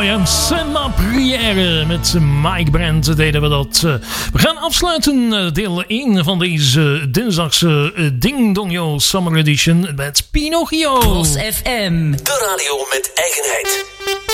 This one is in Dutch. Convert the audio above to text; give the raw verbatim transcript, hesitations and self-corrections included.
mooi hè. C'est ma prière. Met Mike Brandt deden we dat. We gaan afsluiten deel één van deze dinsdagse Ding Dong Yo Summer Edition met Pinocchio. Tros F M. De radio met eigenheid.